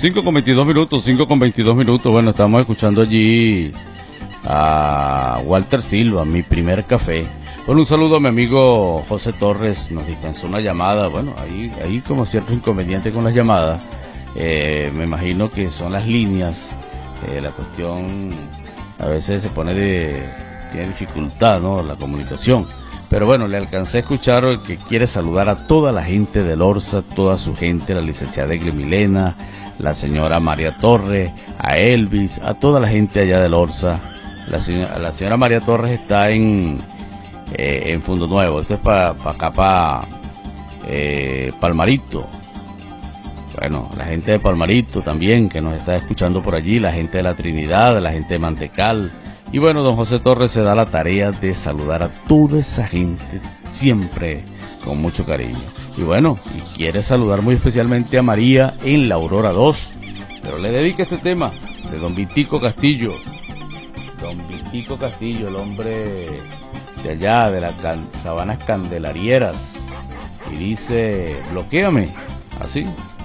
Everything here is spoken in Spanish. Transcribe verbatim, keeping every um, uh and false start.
cinco con veintidós minutos, cinco con veintidós minutos. Bueno, estamos escuchando allí a Walter Silva, Mi Primer Café. Bueno, un saludo a mi amigo José Torres, nos dispensó una llamada. Bueno, ahí, ahí como cierto inconveniente con las llamadas. Eh, me imagino que son las líneas. Eh, la cuestión a veces se pone de... tiene dificultad, ¿no? La comunicación. Pero bueno, le alcancé a escuchar el que quiere saludar a toda la gente del Orsa, toda su gente, la licenciada Egli Milena, la señora María Torres, a Elvis, a toda la gente allá del Orsa. La señora, la señora María Torres está en, eh, en Fundo Nuevo. Esto es para pa acá, para eh, Palmarito. Bueno, la gente de Palmarito también, que nos está escuchando por allí, la gente de la Trinidad, la gente de Mantecal. Y bueno, don José Torres se da la tarea de saludar a toda esa gente, siempre con mucho cariño. Y bueno, y quiere saludar muy especialmente a María en la Aurora dos. Pero le dedica este tema de don Vitico Castillo. Don Vitico Castillo, el hombre de allá, de las can Sabanas Candelarieras. Y dice, bloquéame, así.